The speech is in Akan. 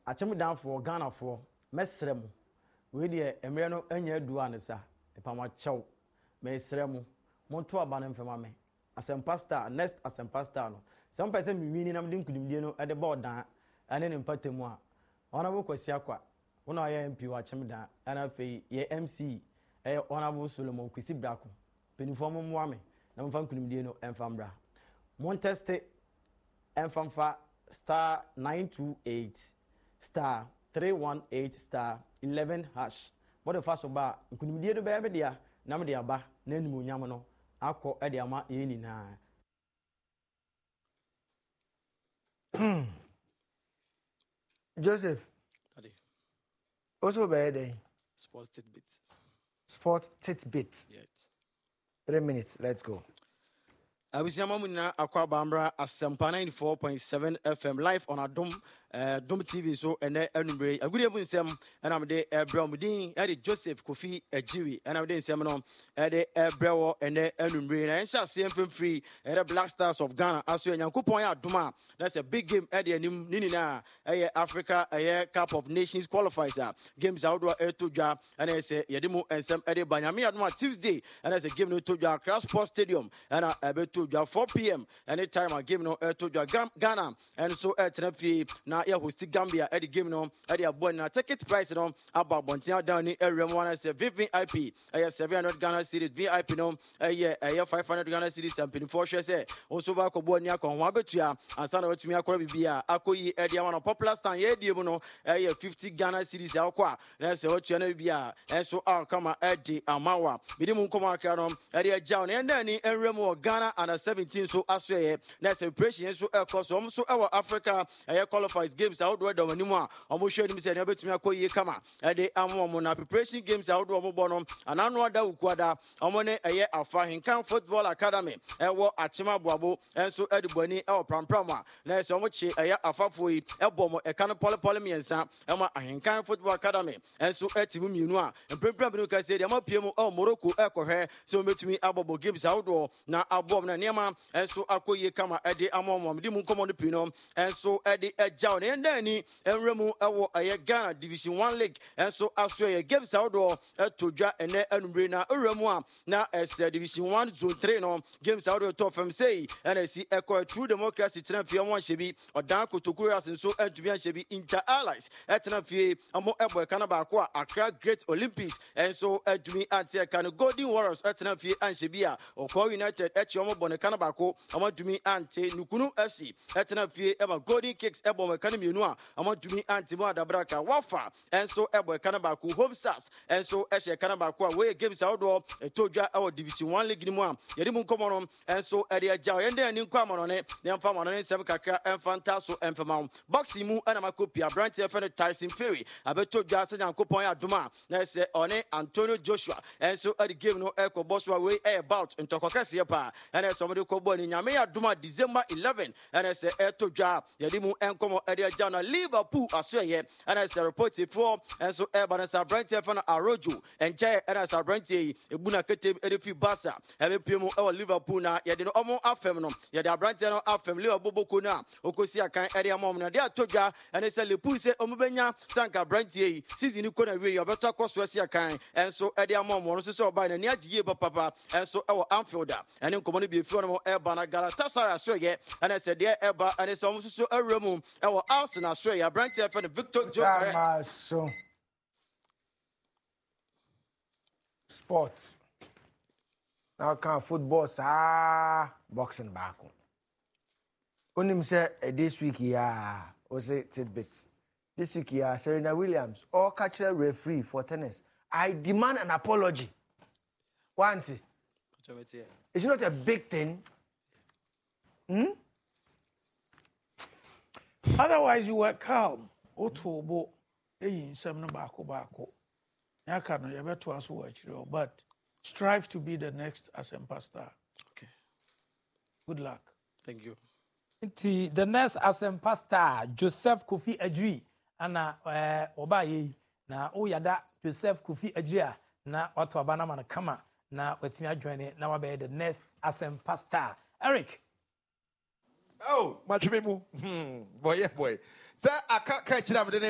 Achim down for Ghana for mesrem. We de emre no anya adu anesa. Epama chew. Mesrem. Monto abanem fema me. Asempa star next asempa star no. Some person mi nam din kudimdie no e de board dan ane ne mpatemu a. Honorable Kwesi Akwa. Una ya MP wa Achim dan ana fe ye MC Honorable Solomon Kwesi Brako. Penifo mo moame na mfa kudimdie no emfambra. Mon teste emfamfa star 928 star 318 star 11 hash. What the first oba nkunimdie do be be dia na me dia ba na animonyam no akọ e dia ma ye nyina. Joseph. Daddy. Also be there. Sports tidbits. Sport tidbits. Yes. 3 minutes. Let's go. Abusiyama munna akwa bambra asempa 94.7 FM live on Adom Dom TV so ene enumbre agudi ebunsem ena me de ebramudin e de Joseph Kofi Ejiri ena me de nsem no e de ebrewo ene enumbre na ensha se free e de Black Stars of Ghana aso enyankopon ya adoma. That's a big game e de anim ninina e Africa e Cup of Nations qualifiers games outdoor e todwa ena se yedemu ensem e de banyame adoma Tuesday ena se game no todwa Accra Sports Stadium ena ebeto 4 p.m. anytime a game no to Ghana and so tenafie na ya host Gambia at the game no at the abon na ticket price no about bontia down in area one say VIP 700 Ghana cedis VIP no 500 Ghana cedis and pin for say also ba ko boni akon ho abetua ansa na watumi akora bibia akoyi e dia one popular stand ye die mu no 50 Ghana cedis akwa na say otua na bibia enso kama edi amawa bidi mu nkomo akra no e dia jaw na ndani enremu Ghana and 17 so aswe na celebration so ekọ so our Africa qualifies games outdoor do manimu a omo hwe nim se na betumi akoyi kama e de amomo na preparation games outdoor mo bo no anano ada ukuada omo ne afa Hinkan Football Academy wo Achima Boabo enso edibani prampram a na se omo chi afafo yi ebomo kan pole miensa ma Hinkan Football Academy enso etimu mienu a emprempram no ka se de ma piem Morocco ekohwe so metumi abobo games outdoor na abom na niema enso akoyi kama ede amomom di mu nkomo no pino enso ede ejaw ne ndani enremu ewo Ghana Division 1 League enso aso games outdoor etodwa ene anumre na uremu a na Division 1 Zone 3 no games outdoor to fam say NSC Eco True Democracy tenafie mo shebi odan kotokuru asenso adubia shebi Inter Allies tenafie amo ebo kana ba ko Accra Great Olympics enso adumi ante kan Golden Warriors tenafie anshebi a Oko United omo bone kana bako amadumi ante Nukunu FC etena fie eba Golden Kicks ebo mekana mienu a amadumi ante mo adabraka wafa enso ebo kana bako Home Stars enso ehye kana bako a we games outdoor etodwa our Division 1 League ni mu a yedi mu nkomo no enso ede agya yende ani nkwa mono ne mfa mono ne sem kakra emfanta so emfama boxing mu ana makopia Brant FN Tyson Fury abetodwa se nyankopon ya doma na se one Antonio Joshua enso ede game no ekoboswa we about ntokokase pa and somebody ko boni nyame ya duma December 11 and say etodwa yedi mu enkomo ede jana Liverpool asoye and say report for and so Ebenezer Brent fan Arojo and jay and say Brent ebuna kete edefi Barca ebe piemu e Liverpool na yedi no omo afem no yedi Brent no afem Liverpool boko na okosi akan ede amom na de atodwa and say Liverpool say omubenya sanka Brent season ko na we obeto akoso asi akan and so ede amom no so oba na ni agiye papa and so e Anfield and nkomo be fi no eba na Galatasaray asoye and said there eba and so so awremu e wo Arsenal asoye Brent FN Victor Joe so sports now can football boxing back onim say this week o say tidbits this week Serena Williams or catch a referee for tennis. I demand an apology. Want it? It's not a big thing. Otherwise, you were calm. Otobo, some bako. Yakano, you better to watch but strive to be the next Asempa star. Okay. Good luck. Thank you. The next Asempa star, Joseph Kofi Ejiri, ana obaye na oyada Joseph Kofi Ejiri na watu abana man kama na wetimi adwane na wabe the next Asempa star. Eric. Oh, machimemu. Boy. Sir, I can't catch them.